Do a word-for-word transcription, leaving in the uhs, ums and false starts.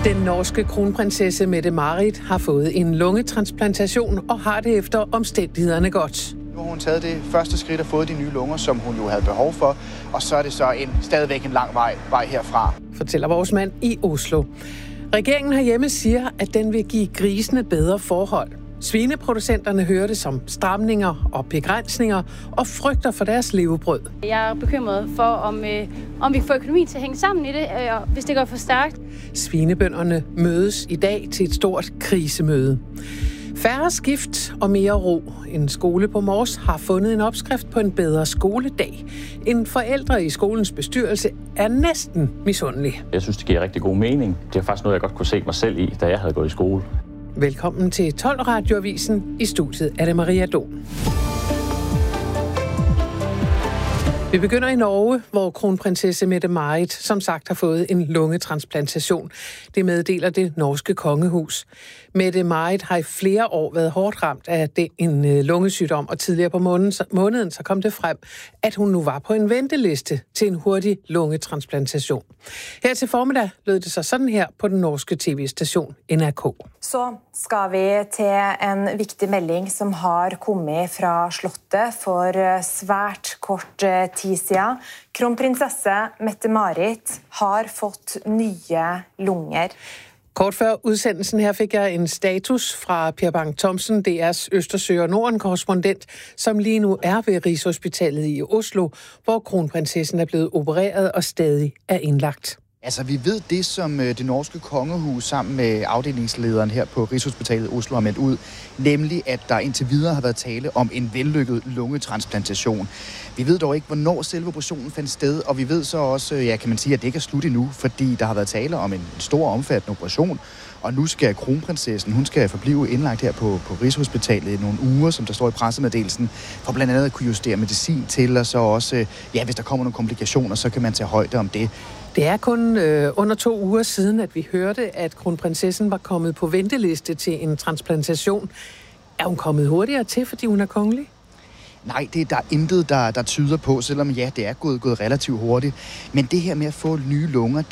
Den norske kronprinsesse Mette-Marit har fået en lungetransplantation og har det efter omstændighederne godt. Nu har hun taget det første skridt og fået de nye lunger, som hun jo havde behov for, og så er det så en, stadigvæk en lang vej, vej herfra. Fortæller vores mand i Oslo. Regeringen herhjemme siger, at den vil give grisene bedre forhold. Svineproducenterne hører det som stramninger og begrænsninger og frygter for deres levebrød. Jeg er bekymret for, om, øh, om vi får økonomien til at hænge sammen i det, øh, hvis det går for stærkt. Svinebønderne mødes i dag til et stort krisemøde. Færre skift og mere ro. En skole på Mors har fundet en opskrift på en bedre skoledag. En forældre i skolens bestyrelse er næsten misundelig. Jeg synes, det giver rigtig god mening. Det er faktisk noget, jeg godt kunne se mig selv i, da jeg havde gået i skole. Velkommen til tolv Radioavisen. I studiet er det Maria Don. Vi begynder i Norge, hvor kronprinsesse Mette-Marit som sagt har fået en lungetransplantation. Det meddeler det norske kongehus. Mette-Marit har i flere år været hårdt ramt af det, en lungesygdom, og tidligere på måneden, måneden så kom det frem, at hun nu var på en venteliste til en hurtig lungetransplantation. Her til formiddag lød det så sådan her på den norske tv-station N R K. Så skal vi til en vigtig melding, som har kommet fra Slottet for svært kort tid siden. Kronprinsesse Mette-Marit har fått nye lunger. Kort før udsendelsen her fik jeg en status fra Per Bang-Thomsen, D R's Østersø- og Norden-korrespondent, som lige nu er ved Rigshospitalet i Oslo, hvor kronprinsessen er blevet opereret og stadig er indlagt. Altså, vi ved det, som det norske kongehus sammen med afdelingslederen her på Rigshospitalet i Oslo har meldt ud, nemlig at der indtil videre har været tale om en vellykket lungetransplantation. Vi ved dog ikke, hvornår selve operationen fandt sted, og vi ved så også, ja, kan man sige, at det ikke er slut endnu, fordi der har været tale om en stor omfattende operation, og nu skal kronprinsessen, hun skal forblive indlagt her på, på Rigshospitalet i nogle uger, som der står i pressemeddelelsen, for blandt andet at kunne justere medicin til, og så også, ja, hvis der kommer nogle komplikationer, så kan man tage højde om det. Det er kun øh, under to uger siden, at vi hørte, at kronprinsessen var kommet på venteliste til en transplantation. Er hun kommet hurtigere til, fordi hun er kongelig? Nej, det, der er intet, der, der tyder på, selvom ja, det er gået, gået relativt hurtigt. Men det her med at få nye lunger,